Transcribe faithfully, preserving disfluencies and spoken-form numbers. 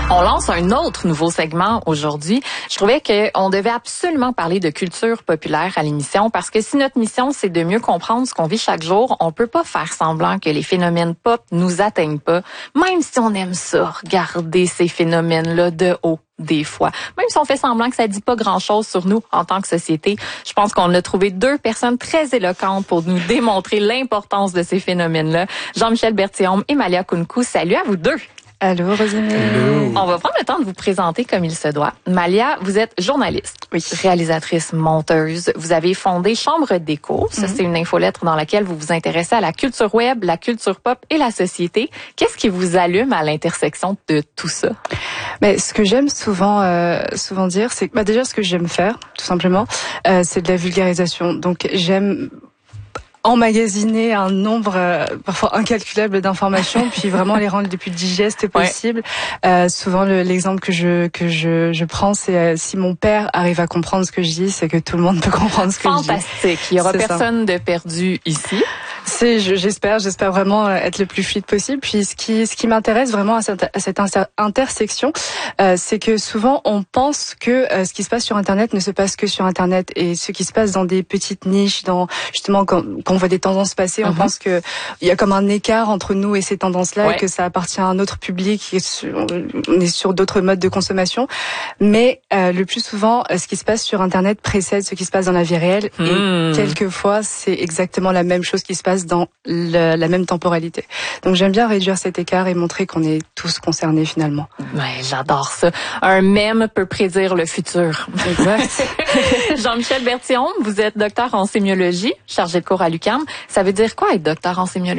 On lance un autre nouveau segment aujourd'hui. Je trouvais qu'on devait absolument parler de culture populaire à l'émission parce que si notre mission, c'est de mieux comprendre ce qu'on vit chaque jour, on peut pas faire semblant que les phénomènes pop nous atteignent pas, même si on aime ça, regarder ces phénomènes-là de haut. Des fois. Même si on fait semblant que ça dit pas grand-chose sur nous en tant que société, je pense qu'on a trouvé deux personnes très éloquentes pour nous démontrer l'importance de ces phénomènes-là. Jean-Michel Berthiaume et Malia Kounkou. Salut à vous deux! Allô, Rosemary. Hello. On va prendre le temps de vous présenter comme il se doit. Malia, vous êtes journaliste, oui. réalisatrice, monteuse. Vous avez fondé Chambre d'écho. Ça, mm-hmm. c'est une infolettre dans laquelle vous vous intéressez à la culture web, la culture pop et la société. Qu'est-ce qui vous allume à l'intersection de tout ça? Mais ce que j'aime souvent, euh, souvent dire, c'est que bah, déjà ce que j'aime faire, tout simplement, euh, c'est de la vulgarisation. Donc j'aime emmagasiner un nombre euh, parfois incalculable d'informations, puis vraiment les rendre les plus digestes possibles. Ouais. Euh, souvent, le, l'exemple que je que je, je prends, c'est euh, si mon père arrive à comprendre ce que je dis, c'est que tout le monde peut comprendre ce que Fantastique. je dis. Fantastique. Il y aura c'est personne ça. de perdu ici. C'est, j'espère, j'espère vraiment être le plus fluide possible. Puis ce qui, ce qui m'intéresse vraiment à cette, à cette intersection, euh, c'est que souvent on pense que euh, ce qui se passe sur Internet ne se passe que sur Internet, et ce qui se passe dans des petites niches, dans justement quand, quand on voit des tendances passer, on mm-hmm. pense que il y a comme un écart entre nous et ces tendances-là, ouais. et que ça appartient à un autre public, et on est sur d'autres modes de consommation. Mais euh, le plus souvent, ce qui se passe sur Internet précède ce qui se passe dans la vie réelle, mm. et quelquefois c'est exactement la même chose qui se passe dans le, la même temporalité. Donc j'aime bien réduire cet écart et montrer qu'on est tous concernés finalement. Ouais, j'adore ça. Un mème peut prédire le futur. Exact. Jean-Michel Berthiaume, vous êtes docteur en sémiologie, chargé de cours à l'U Q A M. Ça veut dire quoi être docteur en sémiologie?